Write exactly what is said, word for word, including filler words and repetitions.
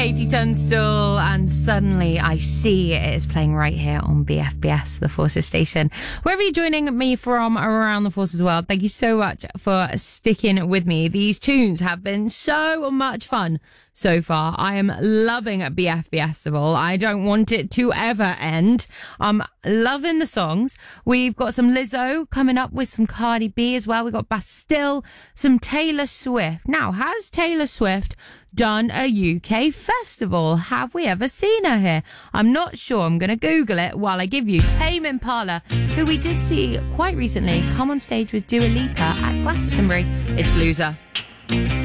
Katie Tunstall, and Suddenly I See it is playing right here on B F B S, the Forces station. Wherever you're joining me from around the Forces world, thank you so much for sticking with me. These tunes have been so much fun so far. I am loving B F B Festival. I don't want it to ever end. I'm loving the songs. We've got some Lizzo coming up with some Cardi B as well. We've got Bastille, some Taylor Swift. Now, has Taylor Swift done a U K festival? Have we ever seen her here? I'm not sure. I'm going to Google it while I give you Tame Impala, who we did see quite recently come on stage with Dua Lipa at Glastonbury. It's Loser.